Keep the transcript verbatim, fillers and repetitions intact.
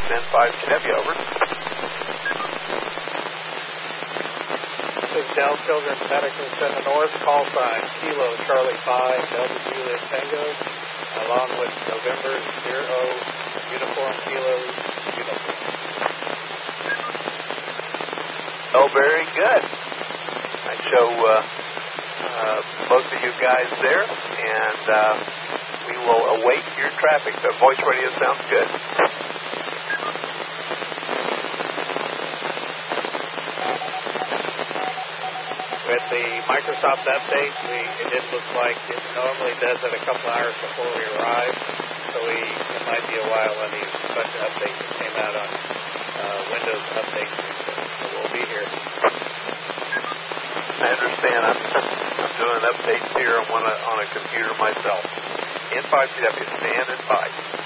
N five C W, over. Dell Children's Medical Center North, call sign Kilo Charlie five, Delta Juliet Tango, along with November zero, Uniform Kilo, Uniform. Oh, very good. I show uh, uh, both of you guys there, and uh, we will await your traffic. The voice radio sounds good. With the Microsoft update, we, it didn't look like it normally does it a couple hours before we arrive, so we, it might be a while on these bunch of updates that came out on uh, Windows updates, so we'll be here. I understand. I'm, I'm doing updates here on, one, on a computer myself. N five C W, stand and by.